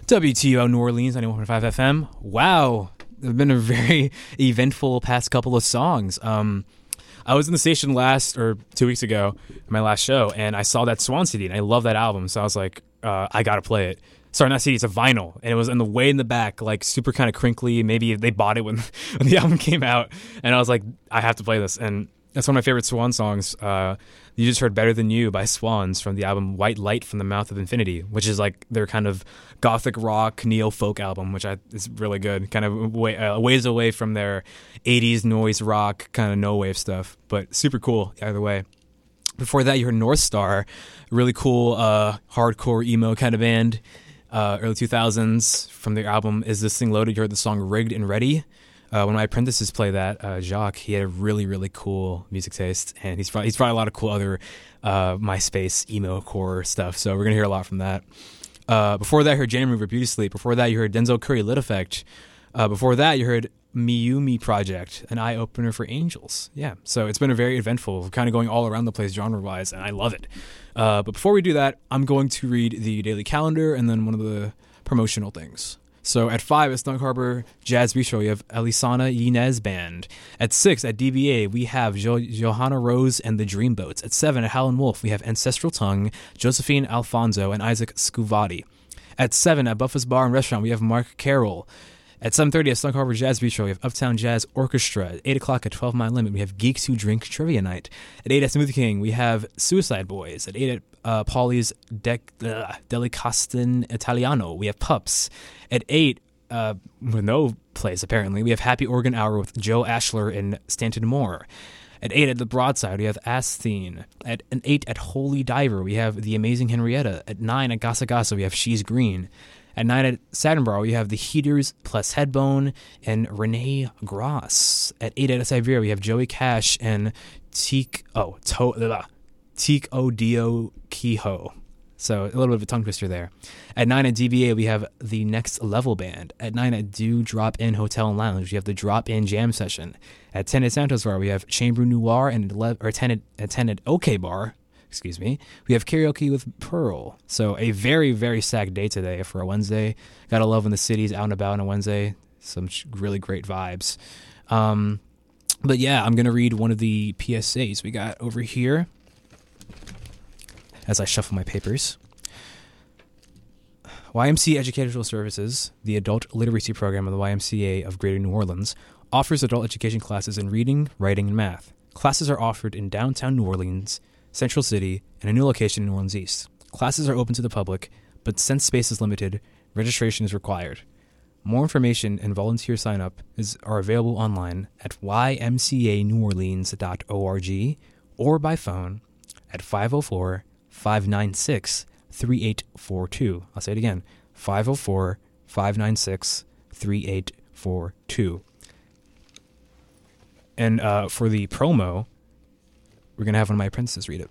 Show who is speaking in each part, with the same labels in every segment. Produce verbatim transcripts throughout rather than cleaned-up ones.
Speaker 1: W T O New Orleans, ninety-one point five F M. Wow, it's been a very eventful past couple of songs. Um, I was in the station last, or two weeks ago, my last show, and I saw that Swan C D, and I love that album, so I was like, uh, I gotta play it. Sorry, not C D, it's a vinyl, and it was in the way in the back, like super kind of crinkly. Maybe they bought it when, when the album came out, and I was like, I have to play this, and that's one of my favorite Swan songs. Uh, you just heard Better Than You by Swans from the album White Light from the Mouth of Infinity, which is like their kind of gothic rock, neo-folk album, which I, is really good. Kind of way, uh, ways away from their eighties noise rock, kind of no-wave stuff, but super cool either way. Before that, you heard North Star, a really cool uh, hardcore emo kind of band, uh, early two thousands. From their album Is This Thing Loaded, you heard the song Rigged and Ready. Uh, when my apprentices play that, uh, Jacques, he had a really, really cool music taste, and he's probably, he's probably a lot of cool other uh, MySpace emo core stuff, so we're going to hear a lot from that. Uh, before that, you heard Jenny Reaver, Beauty Sleep. Before that, you heard Denzel Curry, Lit Effect. Uh, before that, you heard Miyumi Project, an eye-opener for angels. Yeah, so it's been a very eventful, kind of going all around the place genre-wise, and I love it. Uh, but before we do that, I'm going to read the daily calendar and then one of the promotional things. So at five at Snug Harbor Jazz Bistro, we have Elisana Yinez Band. At six at D B A, we have jo- Johanna Rose and the Dreamboats. At seven at Howlin' Wolf, we have Ancestral Tongue, Josephine Alfonso, and Isaac Scuvati. At seven at Buffa's Bar and Restaurant, we have Mark Carroll. At seven thirty at Snug Harbor Jazz Bistro, we have Uptown Jazz Orchestra. At eight o'clock at twelve Mile Limit, we have Geeks Who Drink Trivia Night. At eight at Smoothie King, we have Suicide Boys. At eight at uh, Pauly's De- uh, Delicastin Italiano, we have Pups. At eight, uh, with no place apparently, we have Happy Organ Hour with Joe Ashler and Stanton Moore. At eight at the Broadside, we have Asthene. At an eight at Holy Diver, we have The Amazing Henrietta. At nine at Gasa Gasa, we have She's Green. At nine at Saturn Bar, we have The Heaters plus Headbone and Renee Gross. At eight at Siberia, we have Joey Cash and Teak oh to, uh, Teak Odio Kehoe. So a little bit of a tongue twister there. At nine at D B A, we have the Next Level Band. At nine at Do Drop In Hotel and Lounge, we have the Drop In Jam Session. At ten at Santos Bar, we have Chamber Noir, and eleven, or ten at, at ten at OK Bar, excuse me, we have Karaoke with Pearl. So a very, very stacked day today for a Wednesday. Gotta love when the city's out and about on a Wednesday. Some really great vibes. Um, but yeah, I'm going to read one of the P S As we got over here as I shuffle my papers. Y M C A Educational Services, the adult literacy program of the Y M C A of Greater New Orleans, offers adult education classes in reading, writing, and math. Classes are offered in downtown New Orleans, Central City, and a new location in New Orleans East. Classes are open to the public, but since space is limited, registration is required. More information and volunteer sign-up is, are available online at y m c a new orleans dot org or by phone at five oh four, five nine six, three eight four two. I'll say it again, five oh four, five nine six, three eight four two. And uh, for the promo, we're going to have one of my apprentices read it.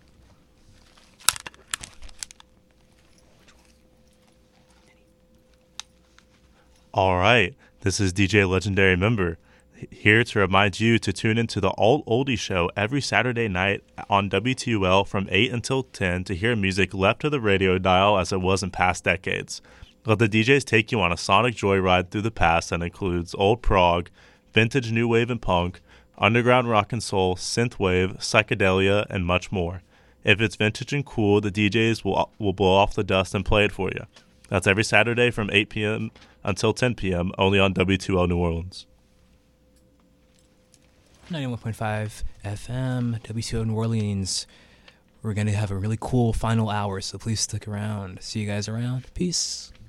Speaker 2: All right, this is D J Legendary Member, here to remind you to tune into the Alt Oldie Show every Saturday night on W T U L from eight until ten to hear music left to the radio dial as it was in past decades. Let the D Js take you on a sonic joyride through the past that includes old prog, vintage new wave and punk, underground rock and soul, synthwave, psychedelia, and much more. If it's vintage and cool, the D Js will will blow off the dust and play it for you. That's every Saturday from eight p.m. until ten p.m. only on W two L New Orleans.
Speaker 1: ninety-one point five F M, W two O New Orleans. We're going to have a really cool final hour, so please stick around. See you guys around. Peace.